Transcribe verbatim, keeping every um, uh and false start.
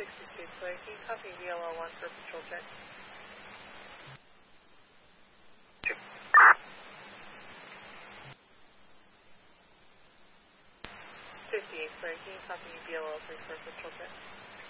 sixty-two clear. Can you copy V L L one for patrol check? fifty-eight clear. Can you copy V L L three for patrol check?